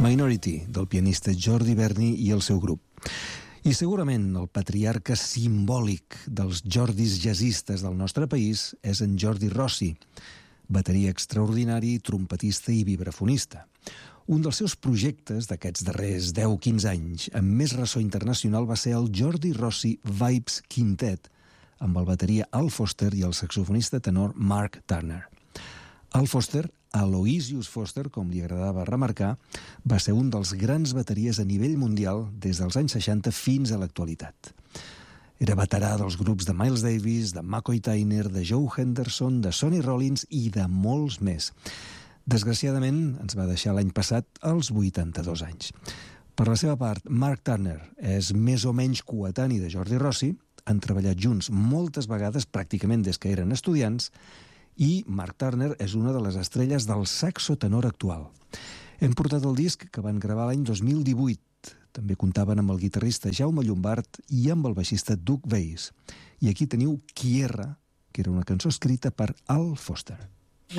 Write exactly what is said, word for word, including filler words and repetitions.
Minority, del pianista Jordi Berni i el seu grup. I segurament el patriarca simbòlic dels Jordis jazzistes del nostre país és en Jordi Rossi, bateria extraordinari, trompetista i vibrafonista. Un dels seus projectes d'aquests darrers deu a quinze anys amb més ressò internacional va ser el Jordi Rossi Vibes Quintet, amb el bateria Al Foster i el saxofonista tenor Mark Turner. Al Foster, Aloysius Foster, com li agradava remarcar, va ser un dels grans bateries a nivell mundial des dels anys seixanta fins a l'actualitat. Era veterà dels grups de Miles Davis, de McCoy Tyner, de Joe Henderson, de Sonny Rollins i de molts més. Desgraciadament, ens va deixar l'any passat als vuitanta-dos anys. Per la seva part, Mark Turner és més o menys coetani de Jordi Rossi, han treballat junts moltes vegades, pràcticament des que eren estudiants, i Mark Turner és una de les estrelles del saxo tenor actual. Hem portat el disc que van gravar l'any dos mil divuit. També comptaven amb el guitarrista Jaume Llombart i amb el baixista Doug Weiss. I aquí teniu Quiera, que era una cançó escrita per Al Foster.